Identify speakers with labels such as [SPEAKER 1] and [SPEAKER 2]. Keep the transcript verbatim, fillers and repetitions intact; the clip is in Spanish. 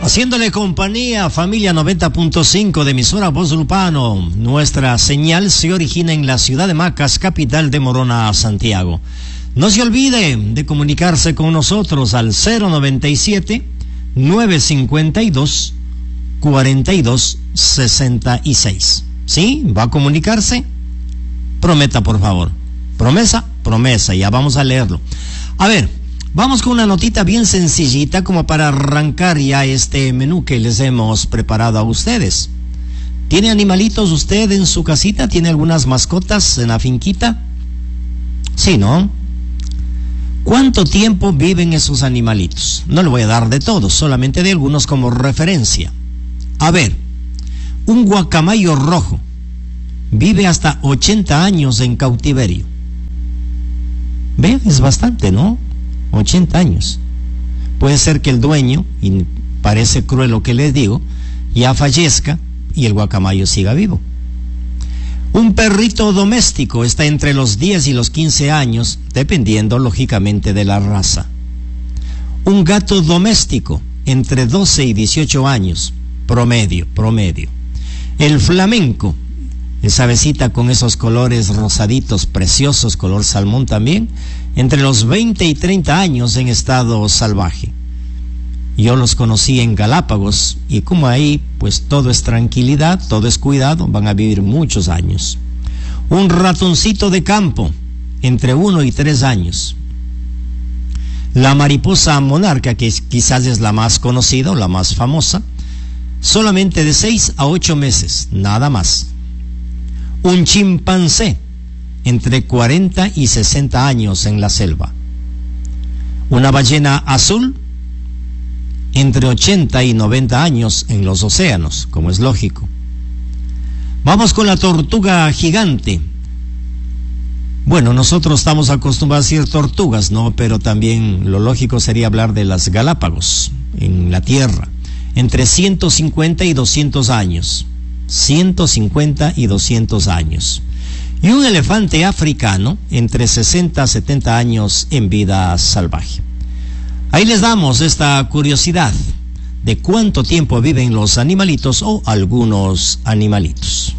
[SPEAKER 1] Haciéndole compañía, familia noventa punto cinco de emisora Voz Lupano. Nuestra señal se origina en la ciudad de Macas, capital de Morona, Santiago. No se olvide de comunicarse con nosotros al cero noventa y siete, nueve cincuenta y dos, cuarenta y dos sesenta y seis. ¿Sí? ¿Va a comunicarse? Prometa, por favor. Promesa, promesa, ya vamos a leerlo. A ver, vamos con una notita bien sencillita como para arrancar ya este menú que les hemos preparado a ustedes. ¿Tiene animalitos usted en su casita? ¿Tiene algunas mascotas en la finquita? Sí, ¿no? ¿Cuánto tiempo viven esos animalitos? No le voy a dar de todos, solamente de algunos como referencia. A ver, un guacamayo rojo vive hasta ochenta años en cautiverio. Ve, es bastante, ¿no? ochenta años. Puede ser que el dueño, y parece cruel lo que les digo, ya fallezca y el guacamayo siga vivo. Un perrito doméstico está entre los diez y los quince años, dependiendo lógicamente de la raza. Un gato doméstico entre doce y dieciocho años, promedio, promedio. El flamenco, esa avecita con esos colores rosaditos preciosos, color salmón también, entre los veinte y treinta años en estado salvaje. Yo los conocí en Galápagos y como ahí pues todo es tranquilidad, todo es cuidado, van a vivir muchos años. Un ratoncito de campo entre uno y tres años. La mariposa monarca, que quizás es la más conocida o la más famosa, solamente de seis a ocho meses, nada más. Un chimpancé entre cuarenta y sesenta años en la selva. Una ballena azul entre ochenta y noventa años en los océanos, como es lógico. Vamos con la tortuga gigante. Bueno, nosotros estamos acostumbrados a decir tortugas, ¿no? Pero también lo lógico sería hablar de las Galápagos, en la Tierra, entre ciento cincuenta y doscientos años. ciento cincuenta y doscientos años. Y un elefante africano entre sesenta a setenta años en vida salvaje. Ahí les damos esta curiosidad de cuánto tiempo viven los animalitos o algunos animalitos.